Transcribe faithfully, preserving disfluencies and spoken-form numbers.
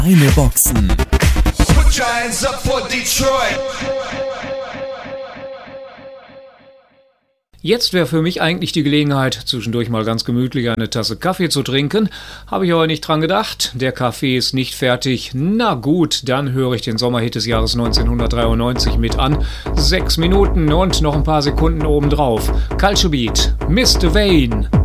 Eine Boxen. Put your hands up for Detroit. Jetzt wäre für mich eigentlich die Gelegenheit, zwischendurch mal ganz gemütlich eine Tasse Kaffee zu trinken. Habe ich aber nicht dran gedacht. Der Kaffee ist nicht fertig. Na gut, dann höre ich den Sommerhit des Jahres neunzehnhundertdreiundneunzig mit an. Sechs Minuten und noch ein paar Sekunden obendrauf. Culture Beat, Mister Vane.